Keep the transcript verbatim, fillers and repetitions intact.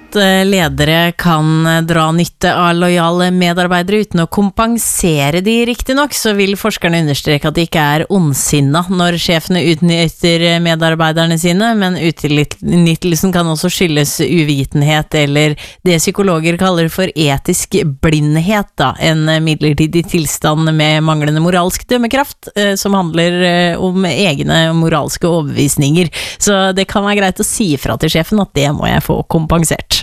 at ledere kan dra nytte av lojale medarbeidere uten å kompensere de riktig nok, så vil forskerne understreke at det ikke er ondsinna når sjefene utnytter medarbeiderne sine, men utnyttelsen kan også skyldes uvitenhet eller det psykologer kaller for etisk blindhet, da, en midlertidig tilstand med manglende moralsk dømmekraft, som handler om egne moralske overbevisninger. Så det kan være greit å si fra til sjefen at det må jeg få kompensert.